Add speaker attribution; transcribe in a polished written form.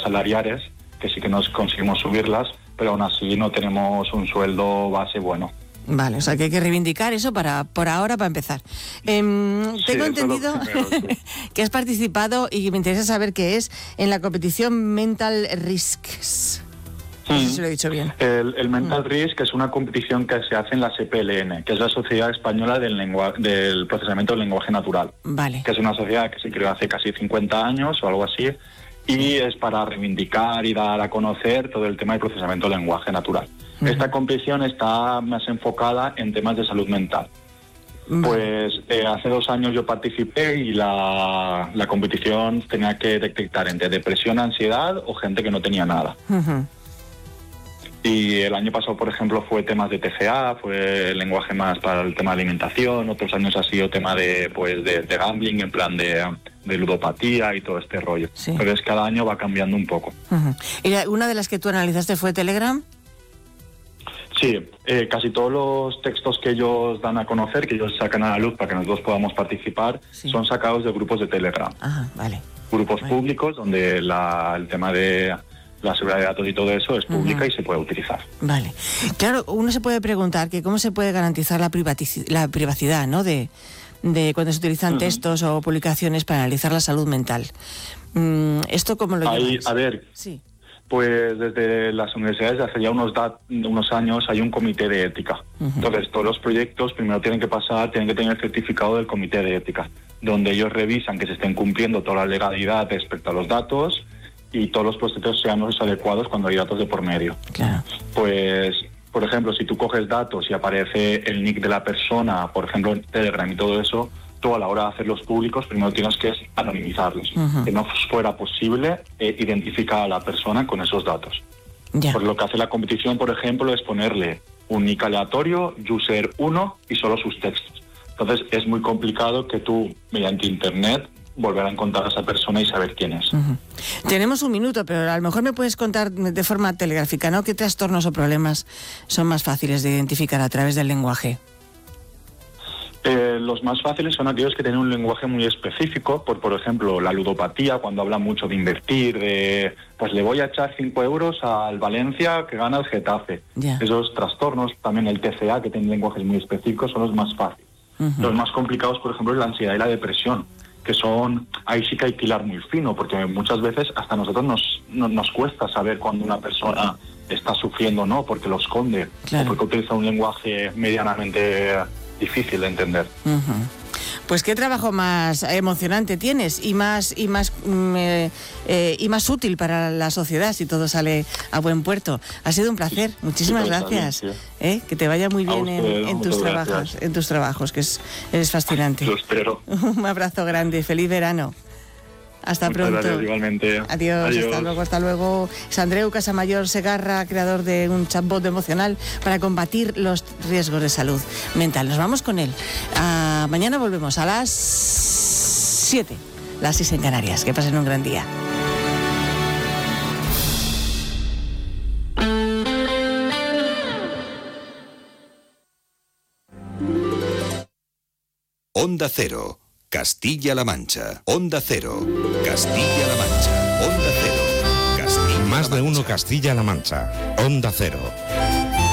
Speaker 1: salariales, que sí que nos conseguimos subirlas, pero aún así no tenemos un sueldo base bueno.
Speaker 2: Vale, o sea que hay que reivindicar eso por ahora, para empezar. Tengo entendido que has participado, y me interesa saber qué es, en la competición Mental Risks. No sé si lo he dicho bien.
Speaker 1: El Mental Risk es una competición que se hace en la SPLN, que es la Sociedad Española del Procesamiento del Lenguaje Natural.
Speaker 2: Vale.
Speaker 1: Que es una sociedad que se creó hace casi 50 años o algo así, y es para reivindicar y dar a conocer todo el tema del procesamiento del lenguaje natural. Esta competición está más enfocada en temas de salud mental. Pues hace 2 años yo participé y la competición tenía que detectar entre depresión, ansiedad o gente que no tenía nada. Y el año pasado, por ejemplo, fue temas de TCA, fue el lenguaje más para el tema de alimentación. Otros años ha sido tema de gambling, en plan de ludopatía y todo este rollo. Sí. Pero es que cada año va cambiando un poco.
Speaker 2: ¿Y una de las que tú analizaste fue Telegram?
Speaker 1: Sí, casi todos los textos que ellos dan a conocer, que ellos sacan a la luz para que nosotros podamos participar, son sacados de grupos de Telegram.
Speaker 2: Vale.
Speaker 1: Grupos públicos donde el tema de la seguridad de datos y todo eso es pública y se puede utilizar.
Speaker 2: Vale. Claro, uno se puede preguntar que cómo se puede garantizar la privacidad, ¿no? De cuando se utilizan textos o publicaciones para analizar la salud mental. ¿Esto cómo lo lleváis?
Speaker 1: A ver,
Speaker 2: sí.
Speaker 1: Pues desde las universidades hace ya unos años hay un comité de ética. Entonces todos los proyectos primero tienen que tener el certificado del comité de ética, donde ellos revisan que se estén cumpliendo toda la legalidad respecto a los datos y todos los procesos sean los adecuados cuando hay datos de por medio.
Speaker 2: Claro.
Speaker 1: Pues, por ejemplo, si tú coges datos y aparece el nick de la persona, por ejemplo en Telegram y todo eso, tú a la hora de hacerlos públicos primero tienes que anonimizarlos, que no fuera posible identificar a la persona con esos datos. Por lo que hace la competición, por ejemplo, es ponerle un nick aleatorio, user 1 y solo sus textos. Entonces es muy complicado que tú, mediante internet, volver a encontrar a esa persona y saber quién es.
Speaker 2: Tenemos un minuto, pero a lo mejor me puedes contar de forma telegráfica, ¿no? ¿Qué trastornos o problemas son más fáciles de identificar a través del lenguaje?
Speaker 1: Los más fáciles son aquellos que tienen un lenguaje muy específico, por ejemplo, la ludopatía, cuando habla mucho de invertir, pues le voy a echar 5 euros al Valencia que gana el Getafe. Esos trastornos, también el TCA, que tiene lenguajes muy específicos, son los más fáciles. Los más complicados, por ejemplo, es la ansiedad y la depresión, que ahí sí que hay que hilar muy fino, porque muchas veces hasta a nosotros nos cuesta saber cuando una persona está sufriendo o no, porque lo esconde, o porque utiliza un lenguaje medianamente difícil de entender.
Speaker 2: Pues qué trabajo más emocionante tienes y más útil para la sociedad si todo sale a buen puerto. Ha sido un placer. Muchísimas gracias. Que te vaya muy bien en tus trabajos, que eres fascinante.
Speaker 1: Lo espero.
Speaker 2: Un abrazo grande. Feliz verano. Hasta
Speaker 1: Muchas
Speaker 2: pronto.
Speaker 1: Gracias, igualmente.
Speaker 2: Adiós. Hasta luego. Es Andreu Casamayor Segarra, creador de un chatbot emocional para combatir los riesgos de salud mental. Nos vamos con él. Mañana volvemos a las 7, las 6 en Canarias. Que pasen un gran día.
Speaker 3: Onda Cero, Castilla-La Mancha. Onda Cero, Castilla-La Mancha. Onda Cero, Castilla-La Mancha.
Speaker 4: Más de uno Castilla-La Mancha. Onda Cero.